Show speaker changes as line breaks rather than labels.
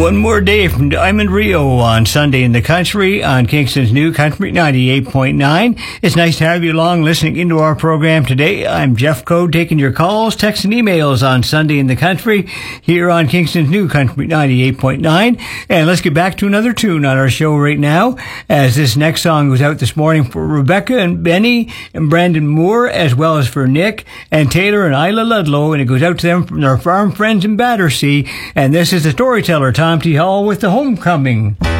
One more day from Diamond Rio on Sunday in the Country on Kingston's New Country 98.9. It's nice to have you along listening into our program today. I'm Jeff Code, taking your calls, texts, and emails on Sunday in the Country here on Kingston's New Country 98.9. And let's get back to another tune on our show right now, as this next song goes out this morning for Rebecca and Benny and Brandon Moore, as well as for Nick and Taylor and Isla Ludlow, and it goes out to them from their farm friends in Battersea. And this is the storyteller, Tom T. Hall, with The Homecoming.